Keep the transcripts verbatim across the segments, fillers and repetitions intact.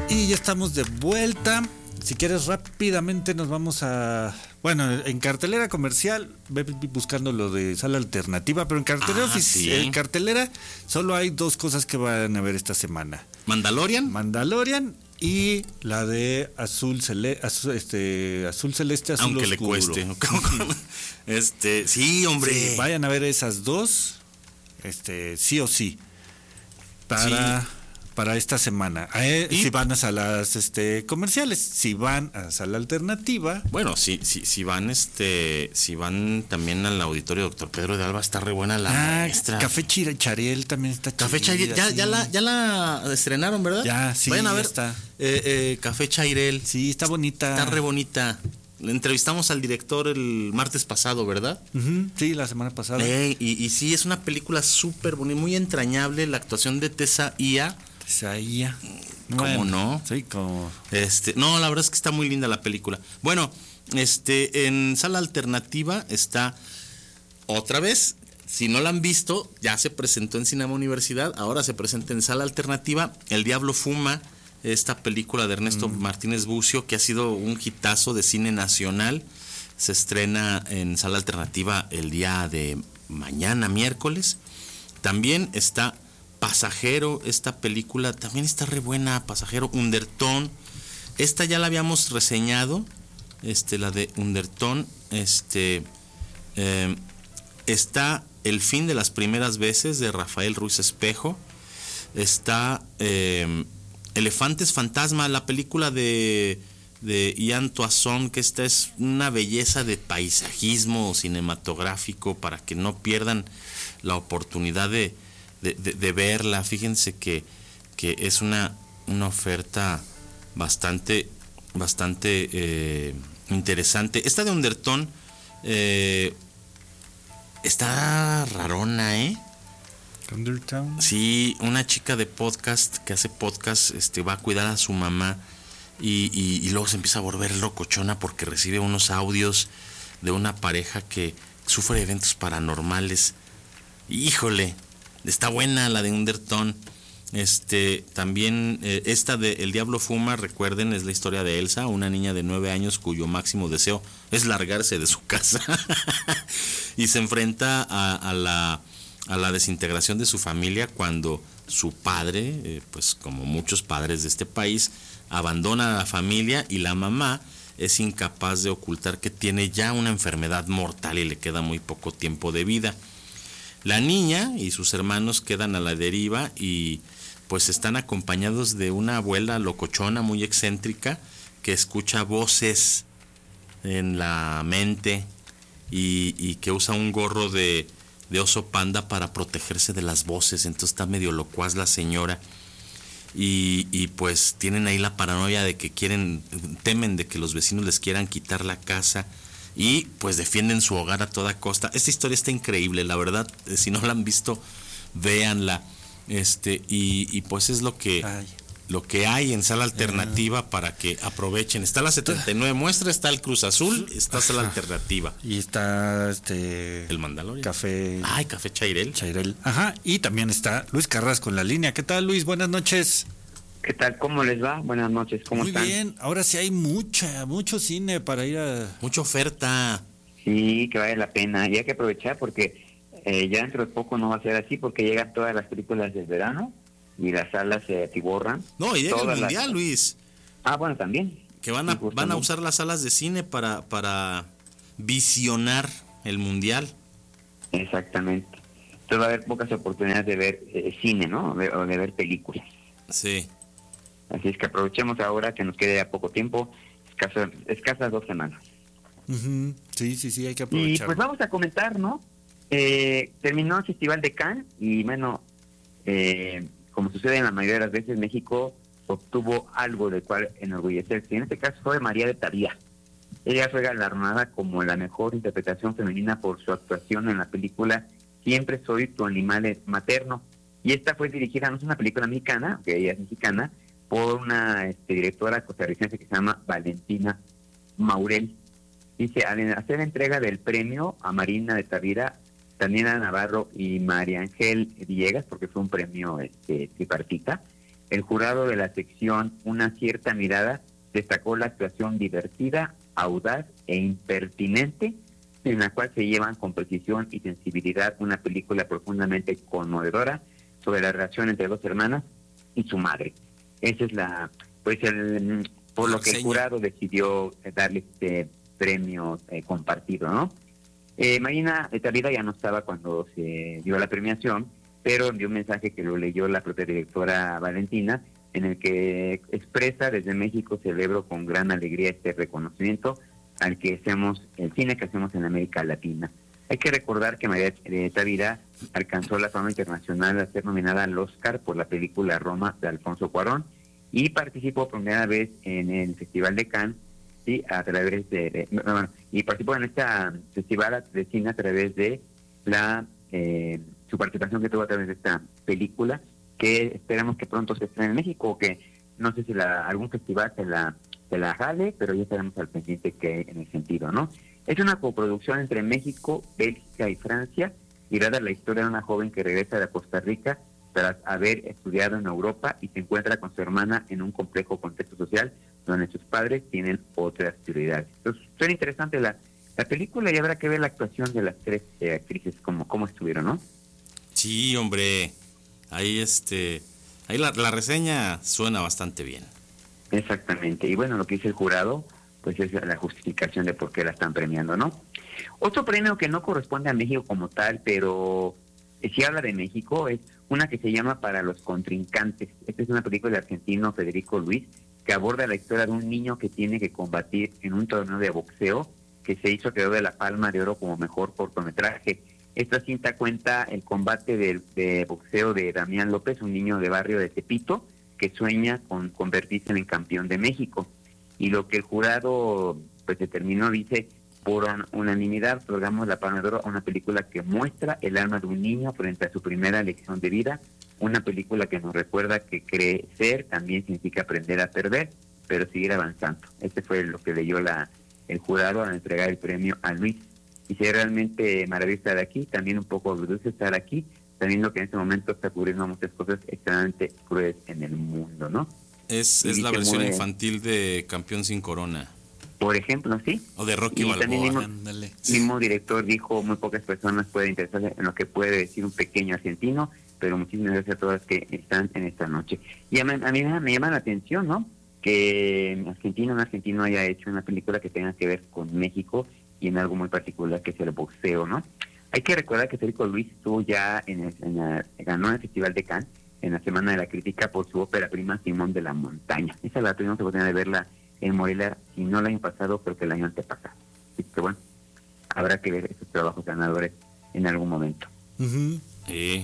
Y ya estamos de vuelta. Si quieres rápidamente nos vamos a... Bueno, en cartelera comercial, ve buscando lo de sala alternativa, pero en cartelera, Ah, ofici- sí. en cartelera solo hay dos cosas que van a ver esta semana. ¿Mandalorian? Mandalorian y la de Azul, Cele- azul, este, azul Celeste, Azul Aunque Oscuro. le cueste. este, sí, hombre. Sí, vayan a ver esas dos, este, sí o sí, para... Sí. para esta semana. Eh, ¿Y? Si van a salas este, comerciales, si van a sala alternativa. Bueno, si, si, si van este, si van también al auditorio Doctor Pedro de Alba, está re buena la Ah, maestra. Café Chira- Chariel también está Café chida, Chairel, ya, sí. ya la, ya la estrenaron, ¿verdad? Ya, sí, Vayan a ya ver. está. Eh, eh, Café Chairel. Sí, está bonita. Está re bonita. Le entrevistamos al director el martes pasado, ¿verdad? Ujú, sí, la semana pasada. Eh, y, y sí, es una película súper bonita, muy entrañable. La actuación de Tessa Ia. Isaía. ¿Cómo no? Sí, como... Este, no, la verdad es que está muy linda la película. Bueno, este, en sala alternativa está otra vez. Si no la han visto, ya se presentó en Cinema Universidad, ahora se presenta en sala alternativa El Diablo Fuma, esta película de Ernesto mm. Martínez Bucio, que ha sido un hitazo de cine nacional. Se estrena en sala alternativa el día de mañana, miércoles. También está Pasajero, esta película también está re buena. Pasajero, Undertone, esta ya la habíamos reseñado, este, la de Undertone. Este, eh, está El fin de las primeras veces de Rafael Ruiz Espejo. Está eh, Elefantes Fantasma, la película de, de Ian Toisson, que esta es una belleza de paisajismo cinematográfico para que no pierdan la oportunidad de De, de, de verla. Fíjense que, que es una, una oferta bastante bastante eh, interesante. Esta de Undertone eh, está rarona, ¿eh? Undertone. Sí, una chica de podcast que hace podcast, este, va a cuidar a su mamá y, y, y luego se empieza a volver locochona porque recibe unos audios de una pareja que sufre eventos paranormales. Híjole, está buena la de Undertone. Este, también eh, esta de El Diablo Fuma, recuerden, es la historia de Elsa, una niña de nueve años cuyo máximo deseo es largarse de su casa y se enfrenta a, a la a la desintegración de su familia cuando su padre, eh, pues como muchos padres de este país, abandona a la familia y la mamá es incapaz de ocultar que tiene ya una enfermedad mortal y le queda muy poco tiempo de vida. La niña y sus hermanos quedan a la deriva y pues están acompañados de una abuela locochona muy excéntrica que escucha voces en la mente y, y que usa un gorro de, de oso panda para protegerse de las voces. Entonces está medio locuaz la señora y, y pues tienen ahí la paranoia de que quieren, temen de que los vecinos les quieran quitar la casa y pues defienden su hogar a toda costa. Esta historia está increíble, la verdad, si no la han visto, véanla. Este, y, y pues es lo que Ay. lo que hay en sala alternativa ah. para que aprovechen. Está la setenta y nueve muestra, está el Cruz Azul, está sala alternativa. Y está este el Mandalorian. Café. Ay, Café Chairel. Chairel. Ajá, y también está Luis Carrasco en la línea. ¿Qué tal, Luis? Buenas noches. ¿Qué tal? ¿Cómo les va? Buenas noches, ¿cómo Muy están? Muy bien, ahora sí hay mucha, mucho cine para ir a... Mucha oferta. Sí, que vale la pena, y hay que aprovechar porque eh, ya dentro de poco no va a ser así porque llegan todas las películas del verano y las salas se atiborran. No, y llega el Mundial, las... Luis. Ah, bueno, también. Que van a, sí, van a usar las salas de cine para, para visionar el Mundial. Exactamente. Entonces va a haber pocas oportunidades de ver eh, cine, ¿no? De, o de ver películas. Sí. Así es que aprovechemos ahora que nos quede a poco tiempo, escasas, escasas dos semanas. Uh-huh. Sí, sí, sí, hay que aprovechar. Y pues vamos a comentar, ¿no? Eh, terminó el Festival de Cannes y bueno, eh, como sucede en la mayoría de las veces, México obtuvo algo del cual enorgullecerse. En este caso fue María de Tavira. Ella fue galardonada como la mejor interpretación femenina por su actuación en la película Siempre soy tu animal materno. Y esta fue dirigida, no es una película mexicana, que ella es mexicana, por una este, directora costarricense que se llama Valentina Maurel. Dice, al hacer entrega del premio a Marina de Tavira, Daniela Navarro y María Ángel Villegas, porque fue un premio este, tripartita, El jurado de la sección Una cierta mirada destacó la actuación divertida, audaz e impertinente, en la cual se llevan con precisión y sensibilidad una película profundamente conmovedora sobre la relación entre dos hermanas y su madre. Esa es la, pues el, por lo que el jurado decidió darle este premio eh, compartido, ¿no? Eh, Marina de Tavira ya no estaba cuando se dio la premiación, pero envió un mensaje que lo leyó la propia directora Valentina, en el que expresa: desde México celebro con gran alegría este reconocimiento al que hacemos, el cine que hacemos en América Latina. Hay que recordar que María de Tavira alcanzó la fama internacional al ser nominada al Oscar por la película Roma de Alfonso Cuarón y participó por primera vez en el Festival de Cannes, sí, a través de, de bueno, y participó en este festival de cine a través de la eh, su participación que tuvo a través de esta película, que esperamos que pronto se estrene en México, que no sé si la, algún festival se la se la jale, pero ya estaremos al pendiente que en el sentido, ¿no? Es una coproducción entre México, Bélgica y Francia, y trata la historia de una joven que regresa de Costa Rica tras haber estudiado en Europa y se encuentra con su hermana en un complejo contexto social donde sus padres tienen otras prioridades. Entonces, suena interesante la, la película y habrá que ver la actuación de las tres eh, actrices, como cómo estuvieron, ¿no? Sí, hombre, ahí este, ahí la, la reseña suena bastante bien. Exactamente, y bueno, lo que dice el jurado, pues es la justificación de por qué la están premiando, ¿no? Otro premio que no corresponde a México como tal, pero si habla de México, es una que se llama Para los contrincantes. Esta es una película del argentino Federico Luis, que aborda la historia de un niño que tiene que combatir en un torneo de boxeo que se hizo creador de la Palma de Oro como mejor cortometraje. Esta cinta cuenta el combate de, de boxeo de Damián López, un niño de barrio de Tepito, que sueña con convertirse en campeón de México. Y lo que el jurado pues determinó, dice: por unanimidad otorgamos la Palma de Oro a una película que muestra el alma de un niño frente a su primera lección de vida, una película que nos recuerda que crecer también significa aprender a perder, pero seguir avanzando. Este fue lo que leyó la el jurado al entregar el premio a Luis. Y si realmente maravilloso estar aquí, también un poco dulce estar aquí, sabiendo que en este momento está ocurriendo muchas cosas extremadamente crueles en el mundo, ¿no? Es, es la versión muy... infantil de Campeón sin Corona. Por ejemplo, sí. O de Rocky y Balboa. Mismo, sí. mismo director dijo: muy pocas personas pueden interesarse en lo que puede decir un pequeño argentino, pero muchísimas gracias a todas que están en esta noche. Y a mí, a mí me llama la atención, ¿no?, que argentino, un argentino haya hecho una película que tenga que ver con México y en algo muy particular que es el boxeo, ¿no? Hay que recordar que Federico Luis estuvo ya en, el, en la, ganó en el Festival de Cannes en la Semana de la Crítica por su ópera prima Simón de la Montaña. Esa la tuvimos la oportunidad de verla en Morelia, si no el año pasado, creo que el año antepasado. Así que bueno, habrá que ver esos trabajos ganadores en algún momento. Uh-huh. Sí.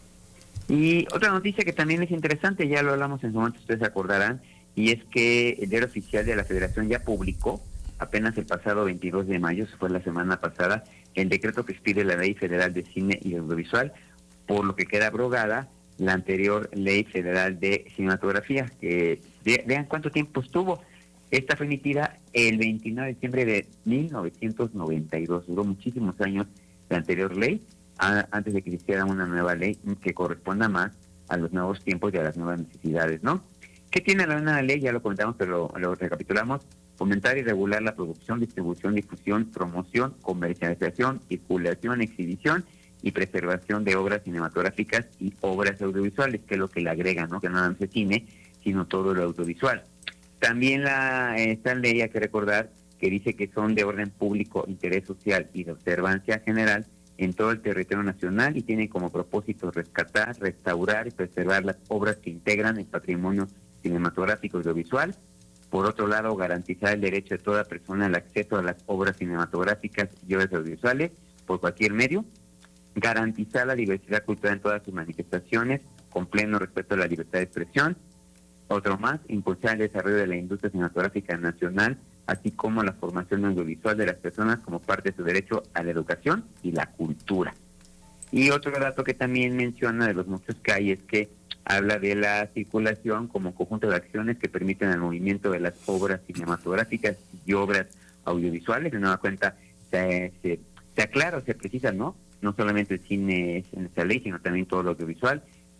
Y otra noticia que también es interesante, ya lo hablamos en su momento, ustedes se acordarán, y es que el diario oficial de la Federación ya publicó, apenas el pasado veintidós de mayo, se fue la semana pasada, el decreto que expide la Ley Federal de Cine y Audiovisual, por lo que queda abrogada la anterior Ley Federal de Cinematografía, que de, vean cuánto tiempo estuvo. Esta fue emitida el veintinueve de diciembre de mil novecientos noventa y dos, duró muchísimos años la anterior ley, a, antes de que se hiciera una nueva ley que corresponda más a los nuevos tiempos y a las nuevas necesidades, ¿no? ¿Qué tiene la nueva ley? Ya lo comentamos, pero lo, lo recapitulamos. Fomentar y regular la producción, distribución, difusión, promoción, comercialización, circulación, exhibición y preservación de obras cinematográficas y obras audiovisuales, que es lo que le agrega, ¿no?, que no nada más es cine, sino todo lo audiovisual. También la esta ley, hay que recordar, que dice que son de orden público, interés social y de observancia general en todo el territorio nacional y tienen como propósito rescatar, restaurar y preservar las obras que integran el patrimonio cinematográfico y audiovisual. Por otro lado, garantizar el derecho de toda persona al acceso a las obras cinematográficas y obras audiovisuales por cualquier medio. Garantizar la diversidad cultural en todas sus manifestaciones, con pleno respeto a la libertad de expresión. Otro más, impulsar el desarrollo de la industria cinematográfica nacional, así como la formación audiovisual de las personas como parte de su derecho a la educación y la cultura. Y otro dato que también menciona de los muchos que hay es que habla de la circulación como conjunto de acciones que permiten el movimiento de las obras cinematográficas y obras audiovisuales. De nueva cuenta, se, se, se aclara o se precisa, ¿no? No solamente el cine es en esta ley, sino también todo lo audiovisual,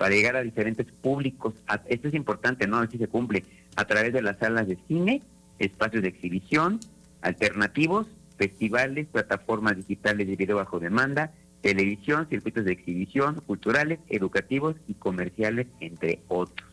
para llegar a diferentes públicos. A, esto es importante, ¿no? A ver si se cumple. A través de las salas de cine, espacios de exhibición, alternativos, festivales, plataformas digitales de video bajo demanda, televisión, circuitos de exhibición, culturales, educativos y comerciales, entre otros.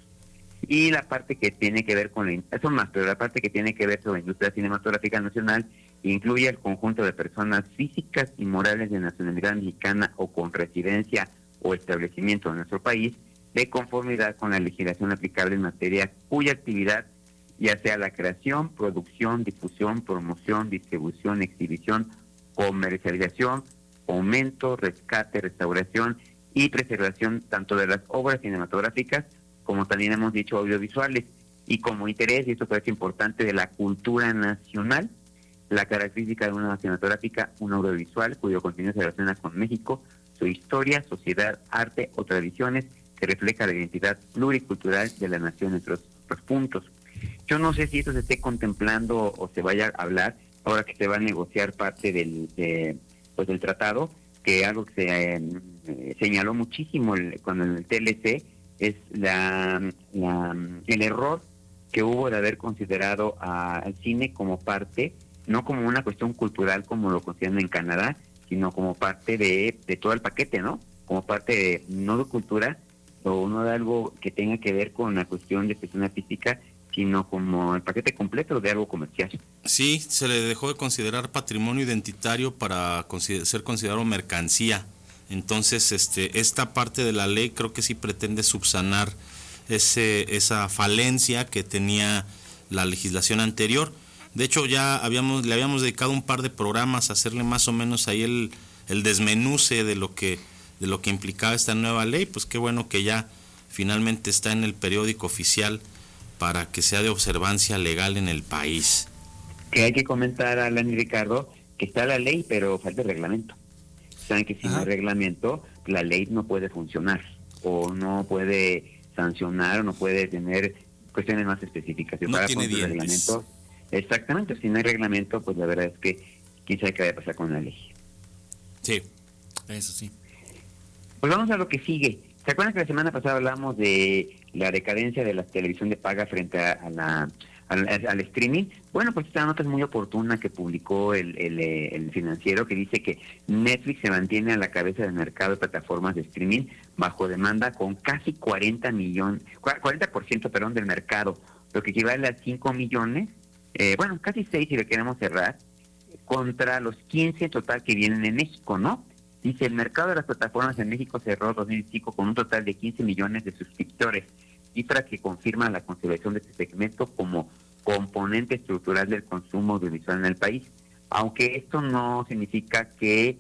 Y la parte que tiene que ver con la... Son más, pero la parte que tiene que ver con la industria cinematográfica nacional incluye el conjunto de personas físicas y morales de nacionalidad mexicana o con residencia o establecimiento en nuestro país, de conformidad con la legislación aplicable en materia cuya actividad, ya sea la creación, producción, difusión, promoción, distribución, exhibición, comercialización, fomento, rescate, restauración y preservación tanto de las obras cinematográficas como también hemos dicho audiovisuales, y como interés, y esto parece importante, de la cultura nacional, la característica de una cinematográfica, un audiovisual cuyo contenido se relaciona con México, su historia, sociedad, arte o tradiciones que refleja la identidad pluricultural de la nación, entre otros puntos. Yo no sé si esto se esté contemplando o se vaya a hablar ahora que se va a negociar parte del eh, pues del tratado, que algo que se eh, señaló muchísimo el, con el T L C es la, la el error que hubo de haber considerado a, al cine como parte, no como una cuestión cultural como lo consideran en Canadá, sino como parte de, de todo el paquete, ¿no? Como parte de, no de cultura, o no de algo que tenga que ver con la cuestión de expresión artística, sino como el paquete completo de algo comercial. Sí, se le dejó de considerar patrimonio identitario para consider- ser considerado mercancía. Entonces, este, esta parte de la ley creo que sí pretende subsanar ese, esa falencia que tenía la legislación anterior. De hecho, ya habíamos, le habíamos dedicado un par de programas a hacerle más o menos ahí el, el desmenuce de lo que, de lo que implicaba esta nueva ley. Pues qué bueno que ya finalmente está en el periódico oficial para que sea de observancia legal en el país. Que hay que comentar, Alan y Ricardo, que está la ley, pero falta el reglamento. Saben que sin el reglamento la ley no puede funcionar, o no puede sancionar, o no puede tener cuestiones más específicas. No tiene dientes. Reglamento, exactamente, si no hay reglamento, pues la verdad es que quién sabe qué va a pasar con la ley. Sí, eso sí. Pues vamos a lo que sigue. ¿Se acuerdan que la semana pasada hablamos de la decadencia de la televisión de paga frente a, a la al, al streaming? Bueno, pues esta nota es muy oportuna que publicó el, el, el Financiero, que dice que Netflix se mantiene a la cabeza del mercado de plataformas de streaming bajo demanda con casi cuarenta millones, cuarenta por ciento perdón, del mercado, lo que equivale a cinco millones, eh, bueno, casi seis si le queremos cerrar, contra los quince en total que vienen en México, ¿no? Dice, el mercado de las plataformas en México cerró dos mil cinco con un total de quince millones de suscriptores, cifra que confirma la consideración de este segmento como componente estructural del consumo audiovisual en el país. Aunque esto no significa que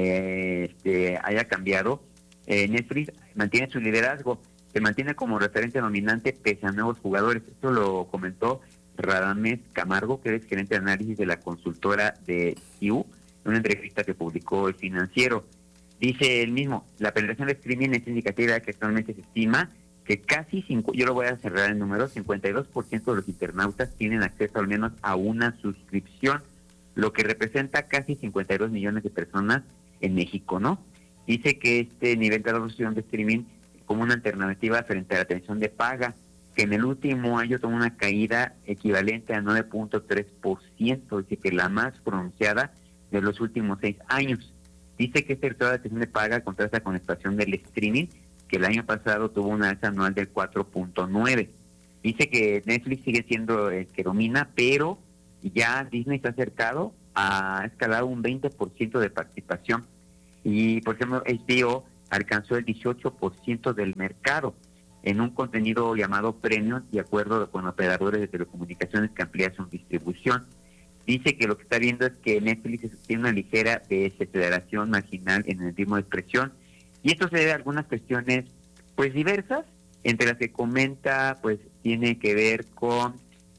eh, este, haya cambiado, eh, Netflix mantiene su liderazgo, se mantiene como referente dominante pese a nuevos jugadores. Esto lo comentó Radamés Camargo, que es gerente de análisis de la consultora de C U, en una entrevista que publicó El Financiero. Dice él mismo, la penetración de streaming es indicativa de que actualmente se estima que casi, cinco, yo lo voy a cerrar en números, cincuenta y dos por ciento de los internautas tienen acceso al menos a una suscripción, lo que representa casi cincuenta y dos millones de personas en México, ¿no? Dice que este nivel de adopción de streaming como una alternativa frente a la televisión de paga, que en el último año tuvo una caída equivalente a nueve punto tres por ciento, dice que la más pronunciada de los últimos seis años. Dice que este sector de la televisión de paga contrasta con la expansión del streaming, que el año pasado tuvo una alza anual del cuatro punto nueve. Dice que Netflix sigue siendo el que domina, pero ya Disney está acercado a escalar un veinte por ciento de participación. Y, por ejemplo, H B O alcanzó el dieciocho por ciento del mercado en un contenido llamado Premium, de acuerdo con operadores de telecomunicaciones que amplía su distribución. Dice que lo que está viendo es que Netflix tiene una ligera desaceleración marginal en el ritmo de expresión, y esto se debe a algunas cuestiones pues diversas, entre las que comenta pues tiene que ver con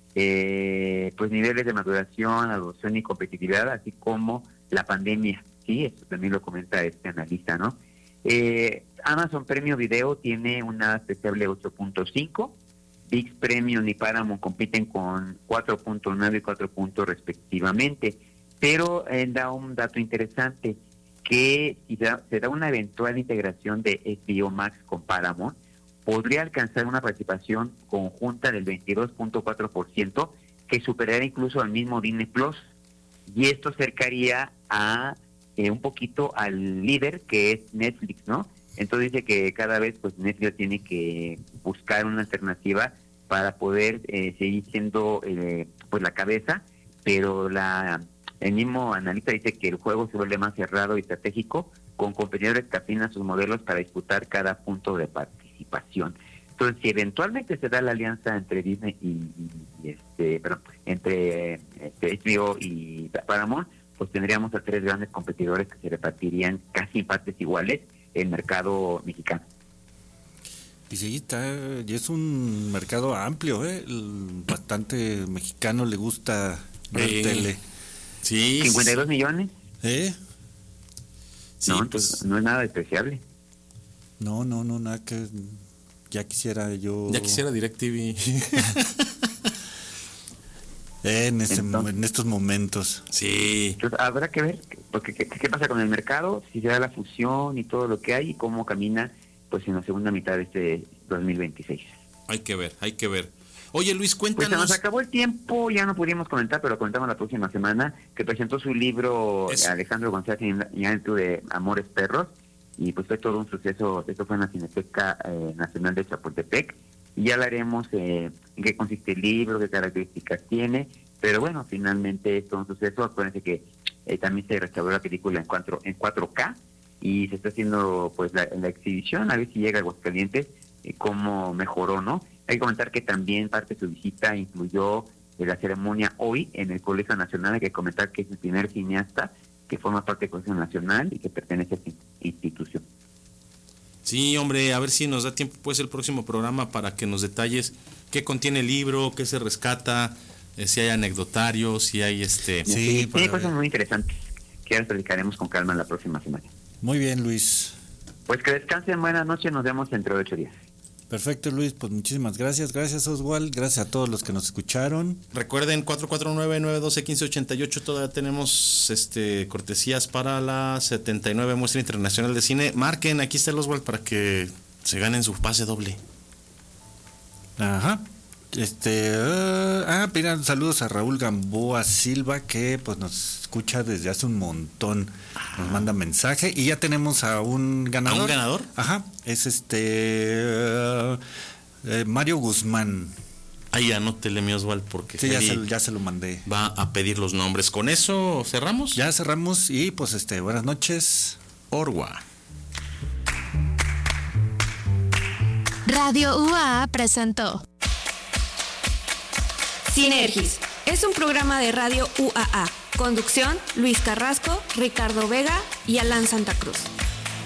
eh, pues niveles de maduración, adopción y competitividad, así como la pandemia. Sí, esto también lo comenta este analista, ¿no? Eh, Amazon Premium Video tiene una despreciable ocho punto cinco, ViX Premium y Paramount compiten con cuatro punto nueve y cuatro puntos respectivamente, pero eh, da un dato interesante, que si da, se da una eventual integración de H B O Max con Paramount, podría alcanzar una participación conjunta del veintidós punto cuatro por ciento, que superaría incluso al mismo Disney Plus, y esto acercaría a eh, un poquito al líder, que es Netflix, ¿no? Entonces dice que cada vez pues Netflix tiene que buscar una alternativa para poder eh, seguir siendo eh, pues la cabeza, pero la el mismo analista dice que el juego se vuelve más cerrado y estratégico, con competidores que afinan sus modelos para disputar cada punto de participación. Entonces, si eventualmente se da la alianza entre Disney y, y este, perdón, entre este, H B O y Paramount, pues tendríamos a tres grandes competidores que se repartirían casi en partes iguales el mercado mexicano. Y sí, está, y es un mercado amplio, ¿eh? El bastante mexicano le gusta ver Eh, tele. Sí. cincuenta y dos millones. ¿Eh? Sí, No, pues, entonces no es nada despreciable. No, no, no, nada que... Ya quisiera yo... ya quisiera DirecTV. Eh, en, este, Entonces- en estos momentos. Sí. Entonces habrá que ver, porque qué, qué pasa con el mercado, si se da la fusión y todo lo que hay, y cómo camina pues en la segunda mitad de este dos mil veintiséis. Hay que ver, hay que ver. Oye, Luis, Pues se cuéntanos. nos acabó el tiempo, ya no pudimos comentar, pero comentamos la próxima semana, que presentó su libro Es- Alejandro González Iñárritu de Amores Perros, y pues fue todo un suceso. Esto fue en la Cineteca eh, Nacional de Chapultepec, y ya hablaremos eh, en qué consiste el libro, qué características tiene, pero bueno, finalmente esto es un suceso. Acuérdense que eh, también se restauró la película en cuatro, en cuatro K, y se está haciendo pues la, la exhibición, a ver si llega a Aguascalientes, eh, cómo mejoró, ¿no? Hay que comentar que también parte de su visita incluyó eh, la ceremonia hoy en el Colegio Nacional. Hay que comentar que es el primer cineasta que forma parte del Colegio Nacional y que pertenece a esta institución. Sí, hombre, a ver si nos da tiempo pues el próximo programa para que nos detalles qué contiene el libro, qué se rescata, eh, si hay anecdotarios, si hay este... Sí, Sí, para tiene cosas ver. muy interesantes que ya las platicaremos con calma la próxima semana. Muy bien, Luis. Pues que descansen, buenas noches, nos vemos dentro de ocho días. Perfecto, Luis, pues muchísimas gracias. Gracias, Oswald. Gracias a todos los que nos escucharon. Recuerden, cuatro cuatro nueve, nueve uno dos, uno cinco ocho ocho, todavía tenemos este cortesías para la setenta y nueve Muestra Internacional de Cine. Marquen, aquí está el Oswald para que se ganen su pase doble. Ajá. Este, uh, ah, pidan saludos a Raúl Gamboa Silva, que pues nos escucha desde hace un montón. Nos manda mensaje y ya tenemos a un ganador. ¿A un ganador? Ajá, es este uh, eh, Mario Guzmán. Ahí anótele, mi Oswald, porque Sí, ya Heli se, ya se lo mandé. va a pedir los nombres. ¿Con eso cerramos? Ya cerramos y pues este, buenas noches. Orwa. Radio U A A presentó Sinergis. Es un programa de Radio U A A. Conducción, Luis Carrasco, Ricardo Vega y Alan Santa Cruz.